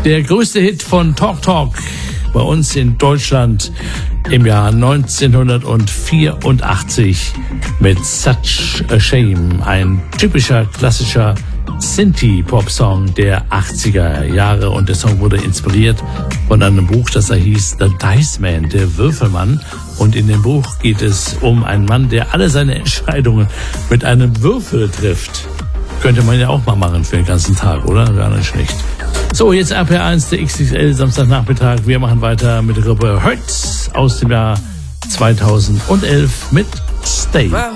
Der größte Hit von Talk Talk bei uns in Deutschland im Jahr 1984 mit Such a Shame, ein typischer klassischer Synthie-Pop-Song der 80er Jahre, und der Song wurde inspiriert von einem Buch, das da hieß The Dice Man, der Würfelmann, und in dem Buch geht es um einen Mann, der alle seine Entscheidungen mit einem Würfel trifft. Könnte man ja auch mal machen für den ganzen Tag, oder? Gar nicht schlecht. So, jetzt RPR1 der XXL Samstagnachmittag. Wir machen weiter mit der Gruppe Hertz aus dem Jahr 2011 mit Stay.